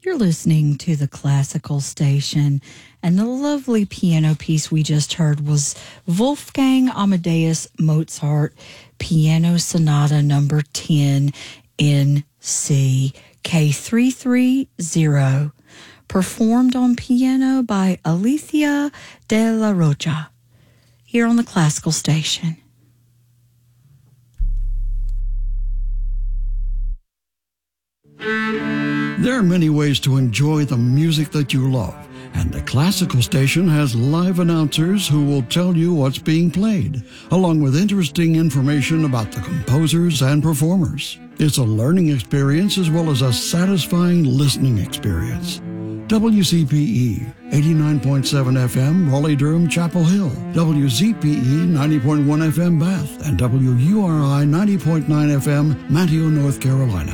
You're listening to the Classical Station, and the lovely piano piece we just heard was Wolfgang Amadeus Mozart Piano Sonata Number 10 in C, K330, performed on piano by Alicia de la Rocha, here on the Classical Station. There are many ways to enjoy the music that you love, and the Classical Station has live announcers who will tell you what's being played, along with interesting information about the composers and performers. It's a learning experience as well as a satisfying listening experience. WCPE 89.7 FM, Raleigh-Durham, Chapel Hill, WZPE 90.1 FM, Bath, and WURI 90.9 FM, Manteo, North Carolina.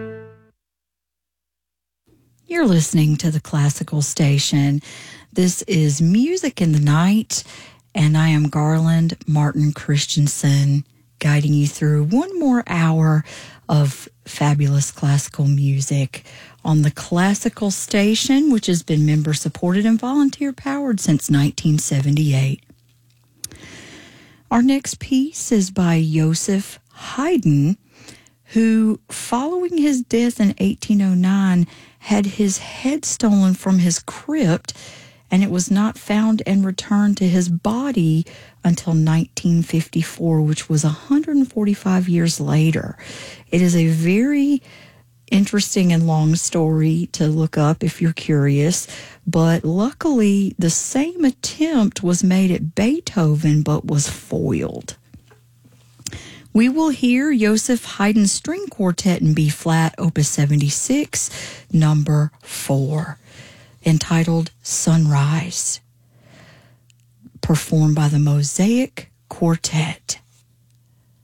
You're listening to the Classical Station. This is Music in the Night, and I am Garland Martin Christensen, guiding you through one more hour of fabulous classical music on the Classical Station, which has been member-supported and volunteer-powered since 1978. Our next piece is by Joseph Haydn, who, following his death in 1809, had his head stolen from his crypt, and it was not found and returned to his body until 1954, which was 145 years later. It is a very interesting and long story to look up if you're curious, but luckily the same attempt was made at Beethoven but was foiled. We will hear Joseph Haydn String Quartet in B-flat, Opus 76, number 4, entitled Sunrise, performed by the Mosaic Quartet.